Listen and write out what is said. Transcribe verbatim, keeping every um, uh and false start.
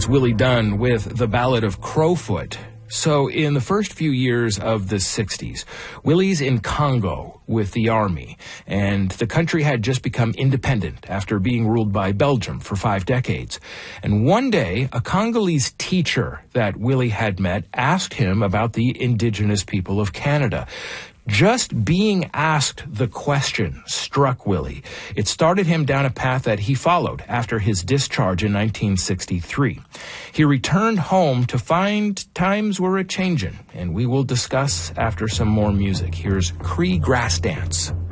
was Willie Dunn with the Ballad of Crowfoot. So in the first few years of the sixties, Willie's in Congo with the army, and the country had just become independent after being ruled by Belgium for five decades. And one day, a Congolese teacher that Willie had met asked him about the indigenous people of Canada. Just being asked the question struck Willie. It started him down a path that he followed after his discharge in nineteen sixty-three. He returned home to find times were a-changin', and we will discuss after some more music. Here's Cree Grass Dance.